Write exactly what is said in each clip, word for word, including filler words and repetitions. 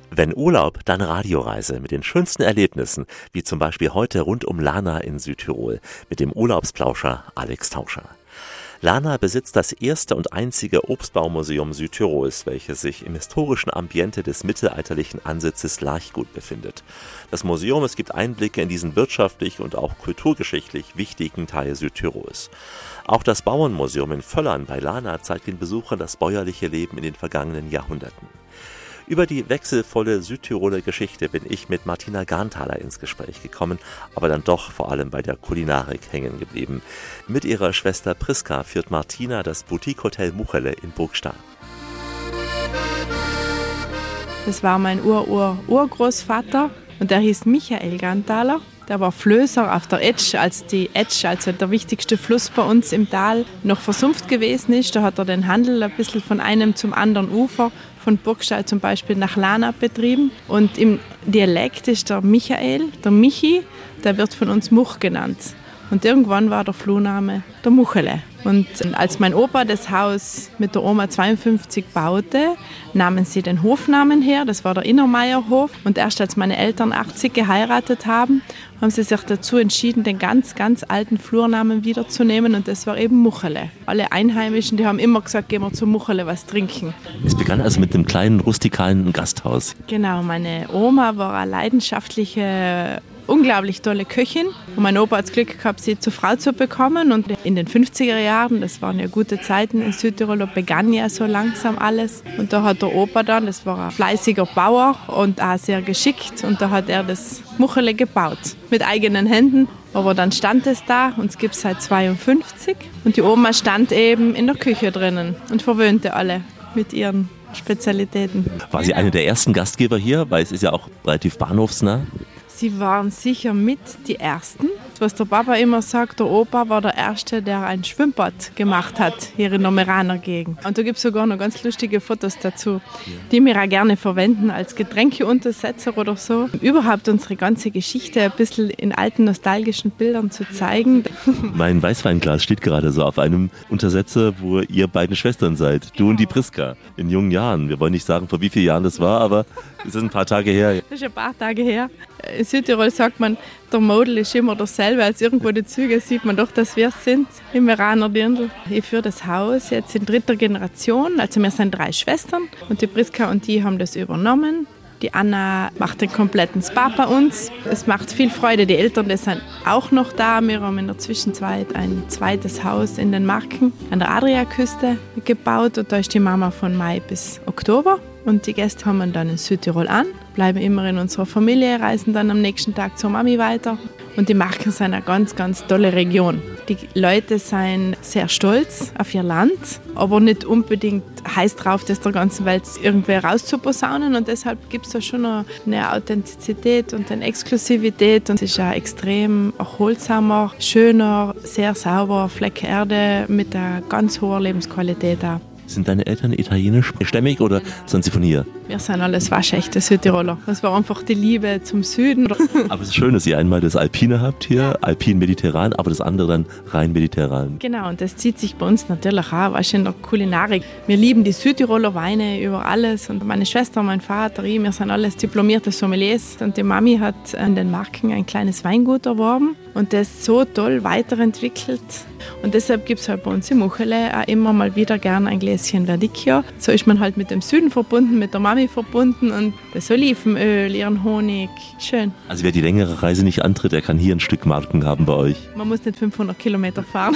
Wenn Urlaub, dann Radioreise mit den schönsten Erlebnissen, wie zum Beispiel heute rund um Lana in Südtirol mit dem Urlaubsplauscher Alex Tauscher. Lana besitzt das erste und einzige Obstbaumuseum Südtirols, welches sich im historischen Ambiente des mittelalterlichen Ansitzes Larchgut befindet. Das Museum, es gibt Einblicke in diesen wirtschaftlich und auch kulturgeschichtlich wichtigen Teil Südtirols. Auch das Bauernmuseum in Völlern bei Lana zeigt den Besuchern das bäuerliche Leben in den vergangenen Jahrhunderten. Über die wechselvolle Südtiroler Geschichte bin ich mit Martina Garnthaler ins Gespräch gekommen, aber dann doch vor allem bei der Kulinarik hängen geblieben. Mit ihrer Schwester Priska führt Martina das Boutique-Hotel Muchele in Burgstall. Das war mein Ur-Ur-Urgroßvater und der hieß Michael Garnthaler. Der war Flößer auf der Etsch, als die Etsch, also der wichtigste Fluss bei uns im Tal, noch versumpft gewesen ist. Da hat er den Handel ein bisschen von einem zum anderen Ufer, von Burgstall zum Beispiel nach Lana betrieben. Und im Dialekt ist der Michael, der Michi, der wird von uns Much genannt. Und irgendwann war der Flurname der Muchele. Und als mein Opa das Haus mit der Oma zweiundfünfzig baute, nahmen sie den Hofnamen her, das war der Innermeierhof. Und erst als meine Eltern achtzig geheiratet haben, haben sie sich dazu entschieden, den ganz, ganz alten Flurnamen wiederzunehmen. Und das war eben Muchele. Alle Einheimischen, die haben immer gesagt, gehen wir zu Muchele was trinken. Es begann also mit einem kleinen rustikalen Gasthaus. Genau, meine Oma war eine leidenschaftliche, unglaublich tolle Köchin. Und mein Opa hat das Glück gehabt, sie zur Frau zu bekommen. Und in den fünfziger Jahren, das waren ja gute Zeiten in Südtirol, begann ja so langsam alles. Und da hat der Opa dann, das war ein fleißiger Bauer und auch sehr geschickt. Und da hat er das Muchele gebaut, mit eigenen Händen. Aber dann stand es da und es gibt es seit zweiundfünfzig. Und die Oma stand eben in der Küche drinnen und verwöhnte alle mit ihren Spezialitäten. War sie eine der ersten Gastgeber hier? Weil es ist ja auch relativ bahnhofsnah. Sie waren sicher mit die Ersten. Was der Papa immer sagt, der Opa war der Erste, der ein Schwimmbad gemacht hat hier in der Meraner Gegend. Und da gibt es sogar noch ganz lustige Fotos dazu, die wir auch gerne verwenden als Getränkeuntersetzer oder so. Überhaupt unsere ganze Geschichte ein bisschen in alten nostalgischen Bildern zu zeigen. Mein Weißweinglas steht gerade so auf einem Untersetzer, wo ihr beiden Schwestern seid, du und die Priska, in jungen Jahren. Wir wollen nicht sagen, vor wie vielen Jahren das war, aber es ist ein paar Tage her. Das ist ein paar Tage her. In Südtirol sagt man, der Model ist immer derselbe, als irgendwo die Züge sieht man doch, dass wir es sind, im Meraner Dirndl. Ich führe das Haus jetzt in dritter Generation, also wir sind drei Schwestern und die Priska und die haben das übernommen. Die Anna macht den kompletten Spa bei uns. Es macht viel Freude, die Eltern die sind auch noch da. Wir haben in der Zwischenzeit ein zweites Haus in den Marken an der Adriaküste gebaut und da ist die Mama von Mai bis Oktober. Und die Gäste haben dann in Südtirol an, bleiben immer in unserer Familie, reisen dann am nächsten Tag zur Mami weiter. Und die Marken sind eine ganz, ganz tolle Region. Die Leute sind sehr stolz auf ihr Land, aber nicht unbedingt heiß drauf, das der ganzen Welt irgendwie rauszuposaunen. Und deshalb gibt es da schon eine Authentizität und eine Exklusivität. Und es ist ein extrem erholsamer, schöner, sehr sauberer Fleck Erde mit einer ganz hohen Lebensqualität auch. Sind deine Eltern italienischstämmig oder sind sie von hier? Wir sind alles waschechte Südtiroler. Das war einfach die Liebe zum Süden. Aber es ist schön, dass ihr einmal das Alpine habt hier, alpin-mediterran, aber das andere dann rein mediterran. Genau, und das zieht sich bei uns natürlich auch, weißt du, in der Kulinarik. Wir lieben die Südtiroler Weine über alles. Und meine Schwester, mein Vater, ich, wir sind alles diplomierte Sommeliers. Und die Mami hat an den Marken ein kleines Weingut erworben und das so toll weiterentwickelt. Und deshalb gibt es halt bei uns im Muchele auch immer mal wieder gern ein Gläschen Verdicchio. So ist man halt mit dem Süden verbunden, mit der Mami verbunden und das Olivenöl, ihren Honig. Schön. Also wer die längere Reise nicht antritt, der kann hier ein Stück Marken haben bei euch. Man muss nicht fünfhundert Kilometer fahren.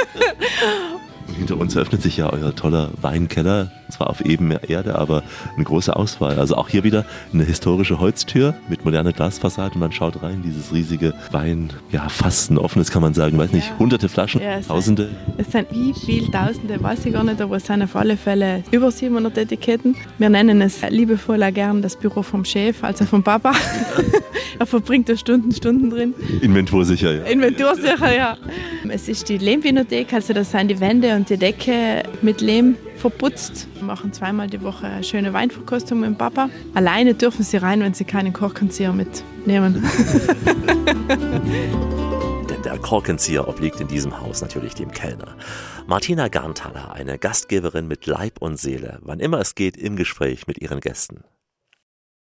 Und hinter uns eröffnet sich ja euer toller Weinkeller, zwar auf ebener Erde, aber eine große Auswahl. Also auch hier wieder eine historische Holztür mit moderner Glasfassade und man schaut rein, dieses riesige Wein, ja fast ein offenes kann man sagen, weiß nicht, ja. hunderte Flaschen, ja, es tausende. Es sind wie viele Tausende, weiß ich gar nicht, aber es sind auf alle Fälle über siebenhundert Etiketten. Wir nennen es liebevoll auch gern das Büro vom Chef, also vom Papa. Er verbringt da Stunden, Stunden drin. Inventursicher, ja. Inventursicher, ja. Es ist die Lehmvinothek, also das sind die Wände und die Decke mit Lehm verputzt. Wir machen zweimal die Woche eine schöne Weinverkostung mit dem Papa. Alleine dürfen sie rein, wenn sie keinen Korkenzieher mitnehmen. Denn der Korkenzieher obliegt in diesem Haus natürlich dem Kellner. Martina Garnthaler, eine Gastgeberin mit Leib und Seele, wann immer es geht, im Gespräch mit ihren Gästen.